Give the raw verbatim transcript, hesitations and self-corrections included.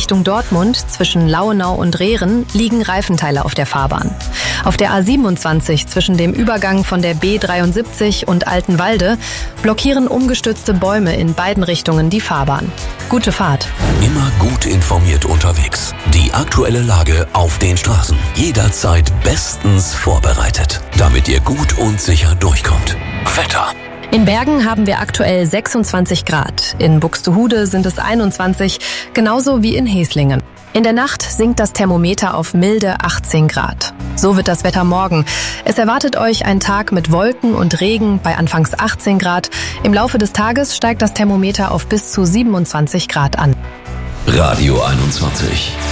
Richtung Dortmund zwischen Lauenau und Rehren liegen Reifenteile auf der Fahrbahn. Auf der A siebenundzwanzig zwischen dem Übergang von der B dreiundsiebzig und Altenwalde blockieren umgestürzte Bäume in beiden Richtungen die Fahrbahn. Gute Fahrt. Immer gut informiert unterwegs. Die aktuelle Lage auf den Straßen. Jederzeit bestens vorbereitet, damit ihr gut und sicher durchkommt. Wetter. In Bergen haben wir aktuell sechsundzwanzig Grad. In Buxtehude sind es einundzwanzig, genauso wie in Heslingen. In der Nacht sinkt das Thermometer auf milde achtzehn Grad. So wird das Wetter morgen. Es erwartet euch ein Tag mit Wolken und Regen bei anfangs achtzehn Grad. Im Laufe des Tages steigt das Thermometer auf bis zu siebenundzwanzig Grad an. Radio einundzwanzig.